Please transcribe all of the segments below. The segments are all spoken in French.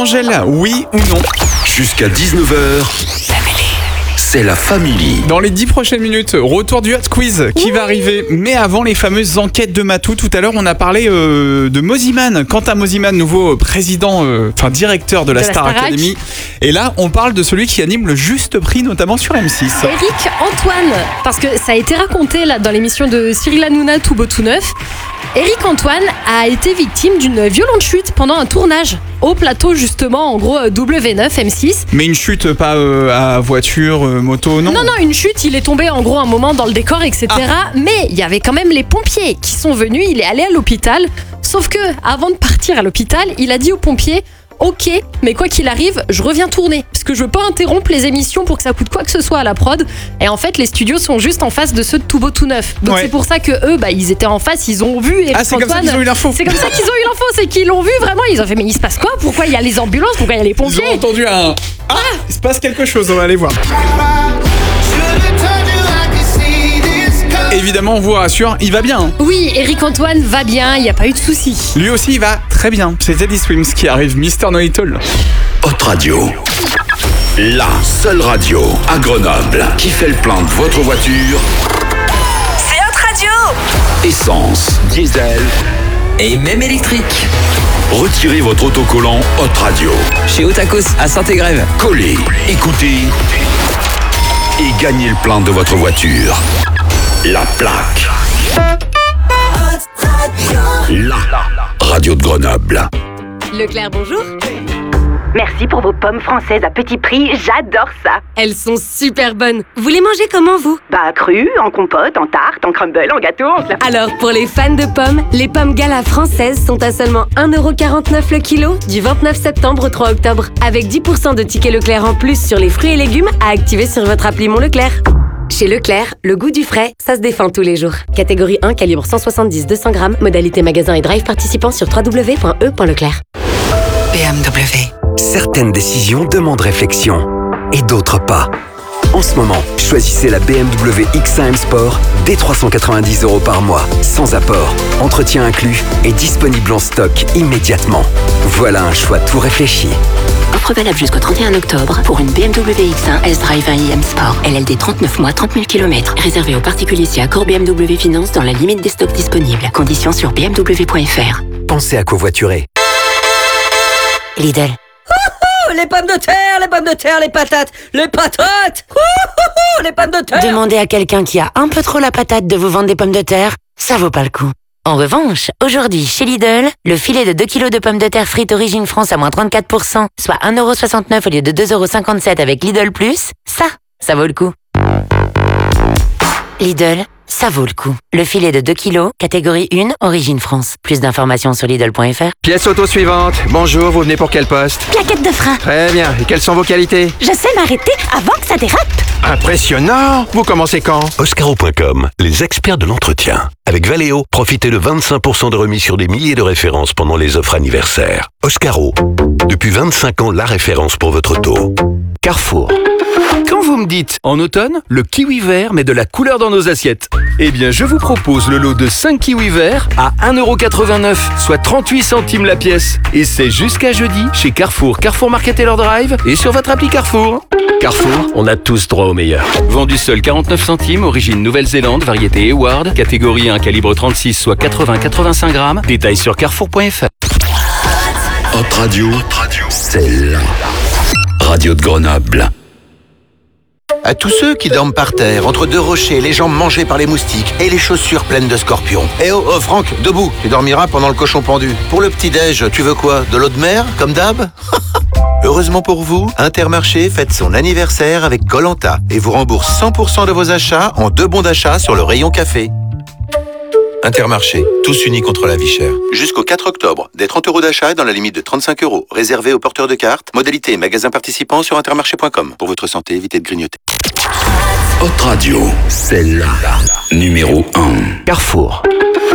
Angèle, oui ou non? Jusqu'à 19h, c'est la famille. Dans les 10 prochaines minutes, retour du Hot Quiz qui va arriver. Mais avant les fameuses enquêtes de Matou, tout à l'heure on a parlé de Mosiman. Quentin Mosiman, nouveau président, directeur de la Star Academy. Et là on parle de celui qui anime le Juste Prix, notamment sur M6. Éric Antoine, parce que ça a été raconté là dans l'émission de Cyril Hanouna, Tout beau tout neuf. Éric Antoine a été victime d'une violente chute pendant un tournage au plateau justement, en gros W9 M6. Mais une chute pas à voiture, moto, non? Non, une chute, il est tombé en gros un moment dans le décor, etc. Mais il y avait quand même les pompiers qui sont venus, il est allé à l'hôpital. Sauf que avant de partir à l'hôpital, il a dit aux pompiers: ok, mais quoi qu'il arrive, je reviens tourner. Parce que je veux pas interrompre les émissions pour que ça coûte quoi que ce soit à la prod. Et en fait, les studios sont juste en face de ceux de Tout beau tout neuf. Donc c'est pour ça que eux, ils étaient en face, ils ont vu Éric c'est Antoine. Comme ça qu'ils ont eu l'info. C'est comme ça qu'ils ont eu l'info, c'est qu'ils l'ont vu vraiment. Ils ont fait: mais il se passe quoi? Pourquoi il y a les ambulances? Pourquoi il y a les pompiers? Ils ont entendu un... il se passe quelque chose, on va aller voir. Évidemment, on vous rassure, il va bien. Oui, Éric Antoine va bien, il n'y a pas eu de soucis. Lui aussi, il va très bien. C'est Teddy Swims qui arrive, Mr. Know-It-All. Hot Radio, la seule radio à Grenoble qui fait le plein de votre voiture. C'est Hot Radio. Essence, diesel Et même électrique. Retirez votre autocollant Hot Radio. Chez Otakos à Saint-Égrève. Collez, écoutez et gagnez le plein de votre voiture. La plaque. La radio de Grenoble. Leclerc, bonjour. Merci pour vos pommes françaises à petit prix, j'adore ça. Elles sont super bonnes. Vous les mangez comment, vous? Crues, en compote, en tarte, en crumble, en gâteau, Alors, pour les fans de pommes, les pommes Gala françaises sont à seulement 1,49€ le kilo du 29 septembre au 3 octobre. Avec 10% de tickets Leclerc en plus sur les fruits et légumes à activer sur votre appli Mon Leclerc. Chez Leclerc, le goût du frais, ça se défend tous les jours. Catégorie 1, calibre 170-200 grammes, modalité magasin et drive participant sur www.e.leclerc. BMW. Certaines décisions demandent réflexion et d'autres pas. En ce moment, choisissez la BMW X1 M Sport dès 390€ par mois, sans apport, entretien inclus et disponible en stock immédiatement. Voilà un choix tout réfléchi. Offre valable jusqu'au 31 octobre pour une BMW X1 S-Drive 1i M Sport. LLD 39 mois, 30 000 km. Réservé aux particuliers si accord BMW Finance dans la limite des stocks disponibles. Conditions sur bmw.fr. Pensez à covoiturer. Lidl. Les pommes de terre, les pommes de terre, les patates, les patates. Les pommes de terre. Demandez à quelqu'un qui a un peu trop la patate de vous vendre des pommes de terre, ça vaut pas le coup. En revanche, aujourd'hui, chez Lidl, le filet de 2 kg de pommes de terre frites Origine France à moins 34%, soit 1,69€ au lieu de 2,57€ avec Lidl+, ça vaut le coup. Lidl, ça vaut le coup. Le filet de 2 kg, catégorie 1, Origine France. Plus d'informations sur Lidl.fr. Pièce auto suivante. Bonjour, vous venez pour quel poste? Plaquette de frein. Très bien. Et quelles sont vos qualités? Je sais m'arrêter avant que ça dérape. Impressionnant. Vous commencez quand? Oscaro.com, les experts de l'entretien. Avec Valeo, profitez de 25% de remise sur des milliers de références pendant les offres anniversaires. Oscaro, depuis 25 ans, la référence pour votre auto. Carrefour. Quand vous me dites en automne, le kiwi vert met de la couleur dans nos assiettes, eh bien je vous propose le lot de 5 kiwis verts à 1,89€, soit 38 centimes la pièce. Et c'est jusqu'à jeudi chez Carrefour, Carrefour Market Taylor Drive et sur votre appli Carrefour. Carrefour, on a tous droit au meilleur. Vendu seul 49 centimes, origine Nouvelle-Zélande, variété Eward, catégorie 1, calibre 36, soit 80-85 grammes. Détails sur carrefour.fr. Hot Radio, c'est la radio de Grenoble. À tous ceux qui dorment par terre, entre deux rochers, les jambes mangées par les moustiques et les chaussures pleines de scorpions. Eh oh, Franck, debout, tu dormiras pendant le cochon pendu. Pour le petit-déj, tu veux quoi? De l'eau de mer, comme d'hab? Heureusement pour vous, Intermarché fête son anniversaire avec Koh-Lanta et vous rembourse 100% de vos achats en 2 bons d'achat sur le rayon café. Intermarché, tous unis contre la vie chère. Jusqu'au 4 octobre, des 30€ d'achat dans la limite de 35€. Réservé aux porteurs de cartes. Modalité et magasins participants sur intermarché.com. Pour votre santé, évitez de grignoter. Hot Radio, c'est la numéro 1. Carrefour. Quand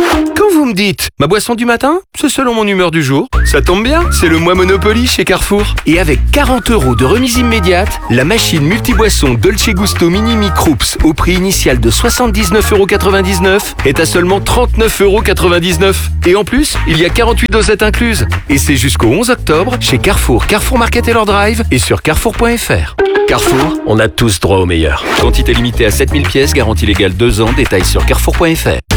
vous me dites? Ma boisson du matin? C'est selon mon humeur du jour. Ça tombe bien, c'est le mois Monopoly chez Carrefour. Et avec 40 € de remise immédiate, la machine multiboisson Dolce Gusto Mini Microops au prix initial de 79,99 € est à seulement 39,99 €. Et en plus, il y a 48 dosettes incluses. Et c'est jusqu'au 11 octobre chez Carrefour, Carrefour Market et leur Drive et sur carrefour.fr. Carrefour, on a tous droit au meilleur. Quantité limitée à 7000 pièces, garantie légale 2 ans, détails sur carrefour.fr.